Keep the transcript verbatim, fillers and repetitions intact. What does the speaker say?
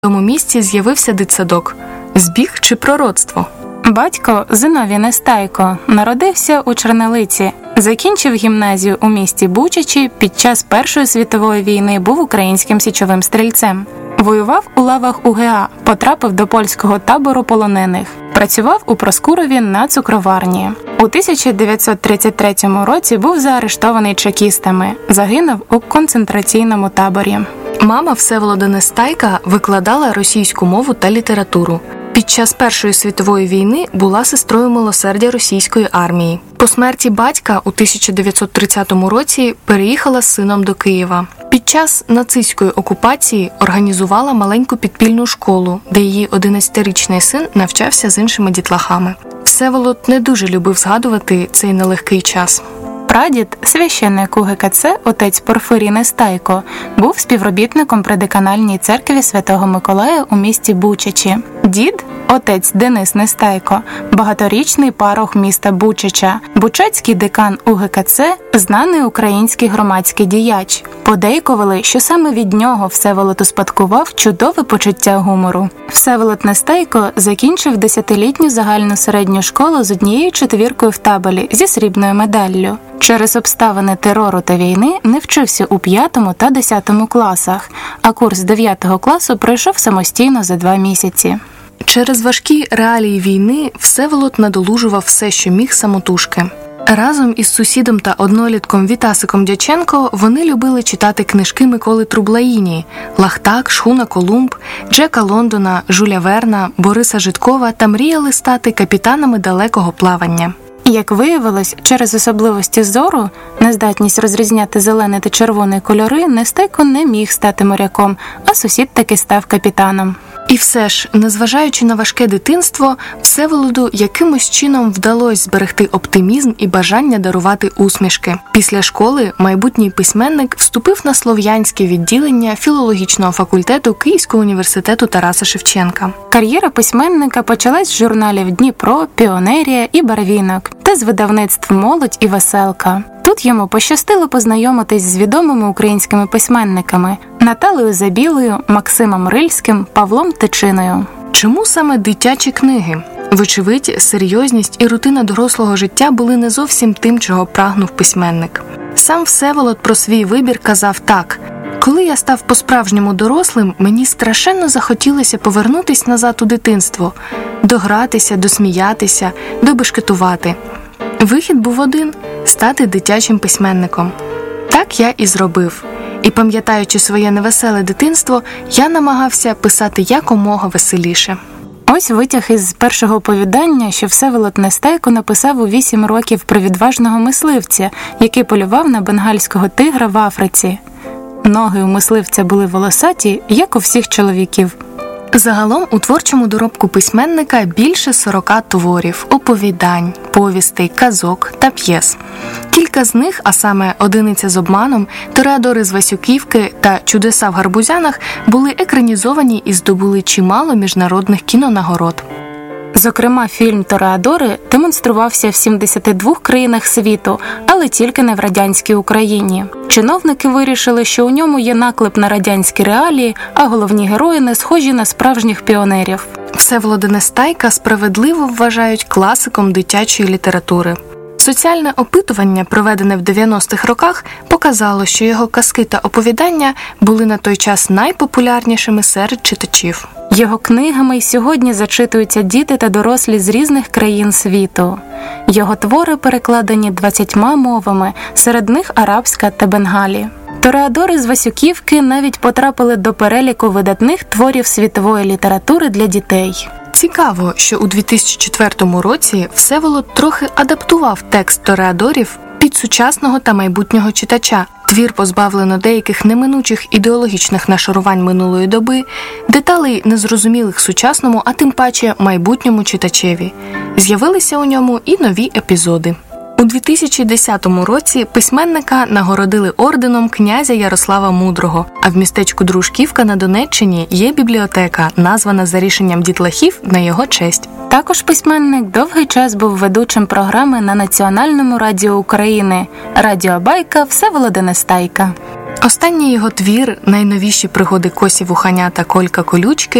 В тому місці з'явився дитсадок. Збіг чи пророцтво? Батько Зиновій Нестайко народився у Чернелиці. Закінчив гімназію у місті Бучачі, під час Першої світової війни був українським січовим стрільцем. Воював у лавах УГА, потрапив до польського табору полонених. Працював у Проскурові на цукроварні. У тисяча дев'ятсот тридцять третьому році був заарештований чекістами. Загинув у концентраційному таборі. Мама Всеволода Нестайка викладала російську мову та літературу. Під час Першої світової війни була сестрою милосердя російської армії. По смерті батька у тисяча дев'ятсот тридцятому році переїхала з сином до Києва. Під час нацистської окупації організувала маленьку підпільну школу, де її одинадцятирічний син навчався з іншими дітлахами. Всеволод не дуже любив згадувати цей нелегкий час. Прадід, священник УГКЦ, отець Порфирій Нестайко, був співробітником при деканальній церкві Святого Миколая у місті Бучачі. Дід, отець Денис Нестайко, багаторічний парох міста Бучача, бучацький декан УГКЦ, знаний український громадський діяч. Подейкували, що саме від нього Всеволод успадкував чудове почуття гумору. Всеволод Нестайко закінчив десятилітню загальну середню школу з однією четвіркою в табелі зі срібною медаллю. Через обставини терору та війни не вчився у п'ятому та десятому класах, а курс дев'ятого класу пройшов самостійно за два місяці. Через важкі реалії війни Всеволод надолужував все, що міг самотужки. Разом із сусідом та однолітком Вітасиком Дяченко вони любили читати книжки Миколи Трублаїні «Лахтак», «Шхуна Колумб», Джека Лондона, Жюля Верна, Бориса Житкова та мріяли стати капітанами далекого плавання. Як виявилось, через особливості зору, нездатність розрізняти зелений та червоний кольори, Нестайко не міг стати моряком, а сусід таки став капітаном. І все ж, незважаючи на важке дитинство, Всеволоду якимось чином вдалося зберегти оптимізм і бажання дарувати усмішки. Після школи майбутній письменник вступив на слов'янське відділення філологічного факультету Київського університету Тараса Шевченка. Кар'єра письменника почалась з журналів «Дніпро», «Піонерія» і «Барвінок» та з видавництв «Молодь» і «Веселка». Тут йому пощастило познайомитись з відомими українськими письменниками Наталею Забілою, Максимом Рильським, Павлом Тичиною. Чому саме дитячі книги? Вочевидь, серйозність і рутина дорослого життя були не зовсім тим, чого прагнув письменник. Сам Всеволод про свій вибір казав так: «Коли я став по-справжньому дорослим, мені страшенно захотілося повернутись назад у дитинство, догратися, досміятися, добешкетувати. Вихід був один – стати дитячим письменником. Так я і зробив. І пам'ятаючи своє невеселе дитинство, я намагався писати якомога веселіше». Ось витяг із першого оповідання, що Всеволод Нестайко написав у вісім років про відважного мисливця, який полював на бенгальського тигра в Африці. Ноги у мисливця були волосаті, як у всіх чоловіків. Загалом у творчому доробку письменника більше сорока творів, оповідань, повістей, казок та п'єс. Кілька з них, а саме «Одиниця з обманом», «Тореадори з Васюківки» та «Чудеса в Гарбузянах» були екранізовані і здобули чимало міжнародних кінонагород. Зокрема, фільм «Тореадори» демонструвався в сімдесяти двох країнах світу, але тільки не в радянській Україні. Чиновники вирішили, що у ньому є наклеп на радянські реалії, а головні герої не схожі на справжніх піонерів. Всеволода Нестайка справедливо вважають класиком дитячої літератури. Соціальне опитування, проведене в дев'яностих роках, показало, що його казки та оповідання були на той час найпопулярнішими серед читачів. Його книгами й сьогодні зачитуються діти та дорослі з різних країн світу. Його твори перекладені двадцятьма мовами, серед них арабська та бенгалі. Тореадори з Васюківки навіть потрапили до переліку видатних творів світової літератури для дітей. Цікаво, що у дві тисячі четвертому році Всеволод трохи адаптував текст «Тореадорів» під сучасного та майбутнього читача. Твір позбавлено деяких неминучих ідеологічних нашарувань минулої доби, деталей незрозумілих сучасному, а тим паче майбутньому читачеві. З'явилися у ньому і нові епізоди. У дві тисячі десятому році письменника нагородили орденом князя Ярослава Мудрого, а в містечку Дружківка на Донеччині є бібліотека, названа за рішенням дітлахів на його честь. Також письменник довгий час був ведучим програми на Національному радіо України «Радіо Байка» Всеволода Нестайка. Останній його твір «Найновіші пригоди Косі Вуханя та Колька Колючки»